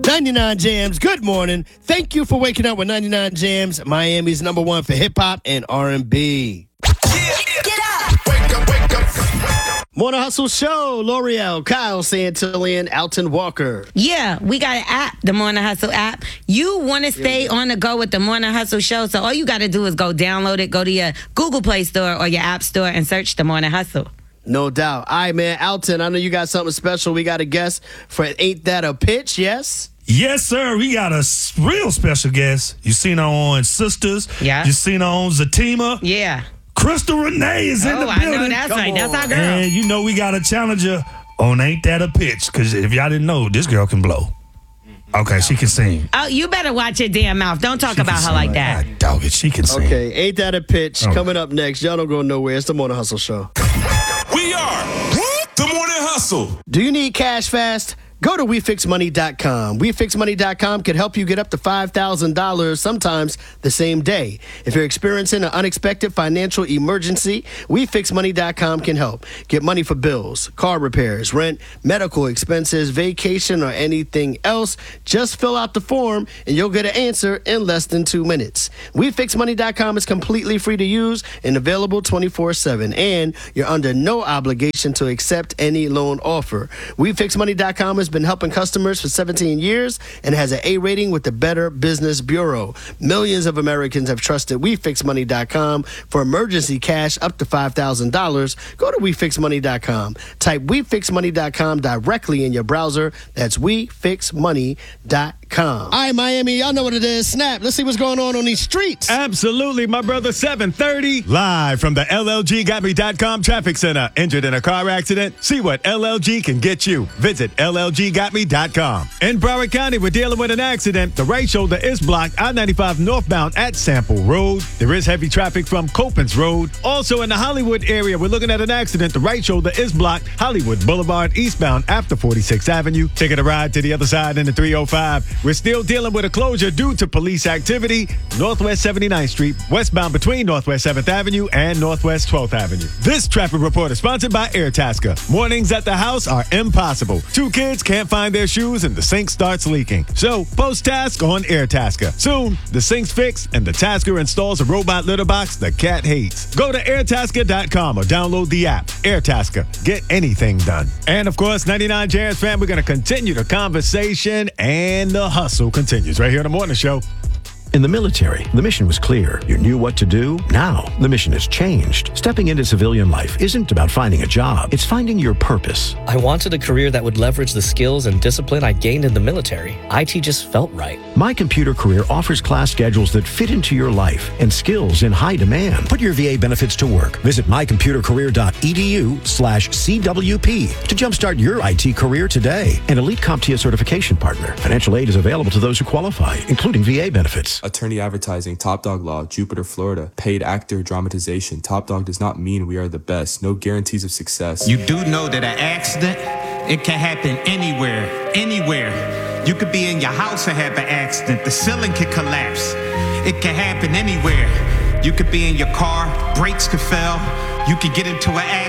99 Jams, good morning. Thank you for waking up with 99 Jams, Miami's number one for hip-hop and R&B. Get up! Wake up, wake up. Morning Hustle Show, L'Oreal, Kyle Santillan, Alton Walker. Yeah, we got an app, the Morning Hustle app. You want to stay on the go with the Morning Hustle Show, so all you got to do is go download it, go to your Google Play Store or your App Store and search the Morning Hustle. No doubt. All right, man, Alton, I know you got something special. We got a guest for Ain't That a Pitch, yes? Yes, sir. We got a real special guest. You seen her on Sisters. Yeah. You seen her on Zatima. Yeah. Crystal Renee is in the building. I know that's right. That's our girl. And you know we got to challenge her on Ain't That a Pitch, because if y'all didn't know, this girl can blow. Okay, she can sing. Oh, you better watch your damn mouth. Don't talk about her like that. God, dog it, she can sing. Okay, Ain't That a Pitch? Coming up next. Y'all don't go nowhere. It's the Morning Hustle Show. We are the Morning Hustle. Do you need cash fast? Go to WeFixMoney.com. WeFixMoney.com can help you get up to $5,000 sometimes the same day. If you're experiencing an unexpected financial emergency, WeFixMoney.com can help. Get money for bills, car repairs, rent, medical expenses, vacation, or anything else. Just fill out the form and you'll get an answer in less than 2 minutes. WeFixMoney.com is completely free to use and available 24/7. And you're under no obligation to accept any loan offer. WeFixMoney.com is been helping customers for 17 years and has an A rating with the Better Business Bureau. Millions of Americans have trusted WeFixMoney.com for emergency cash up to $5,000. Go to WeFixMoney.com. Type WeFixMoney.com directly in your browser. That's WeFixMoney.com. All right, Miami, y'all know what it is. Snap. Let's see what's going on these streets. Absolutely, my brother. 7:30 live from the LLGGotMe.com traffic center. Injured in a car accident? See what LLG can get you. Visit LLGGotMe.com. In Broward County, we're dealing with an accident. The right shoulder is blocked. I-95 northbound at Sample Road. There is heavy traffic from Copens Road. Also in the Hollywood area, we're looking at an accident. The right shoulder is blocked. Hollywood Boulevard eastbound after 46th Avenue. Taking a ride to the other side in the 305. We're still dealing with a closure due to police activity. Northwest 79th Street, westbound between Northwest 7th Avenue and Northwest 12th Avenue. This traffic report is sponsored by AirTasker. Mornings at the house are impossible. Two kids can't find their shoes and the sink starts leaking. So, post task on AirTasker. Soon, the sink's fixed and the Tasker installs a robot litter box the cat hates. Go to airtasker.com or download the app. AirTasker. Get anything done. And of course, 99 Jams fan, we're going to continue the conversation and the hustle continues right here on the Morning Show. In the military, the mission was clear. You knew what to do. Now, the mission has changed. Stepping into civilian life isn't about finding a job. It's finding your purpose. I wanted a career that would leverage the skills and discipline I gained in the military. IT just felt right. My Computer Career offers class schedules that fit into your life and skills in high demand. Put your VA benefits to work. Visit mycomputercareer.edu/CWP to jumpstart your IT career today. An elite CompTIA certification partner. Financial aid is available to those who qualify, including VA benefits. Attorney advertising, Top Dog Law, Jupiter, Florida. Paid actor, dramatization. Top Dog does not mean we are the best. No guarantees of success. You do know that an accident, it can happen anywhere. You could be in your house and have an accident. The ceiling could collapse. It can happen anywhere. You could be in your car, brakes could fail. You could get into an accident.